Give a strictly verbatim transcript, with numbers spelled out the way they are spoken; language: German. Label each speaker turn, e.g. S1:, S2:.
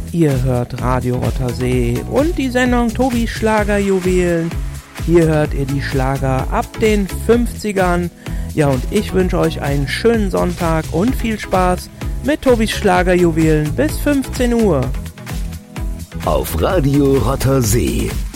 S1: Ihr hört Radio Rottersee und die Sendung Tobis Schlagerjuwelen. Hier hört ihr die Schlager ab den fünfzigern. Ja, und ich wünsche euch einen schönen Sonntag und viel Spaß mit Tobis Schlagerjuwelen bis fünfzehn Uhr.
S2: Auf Radio Rottersee.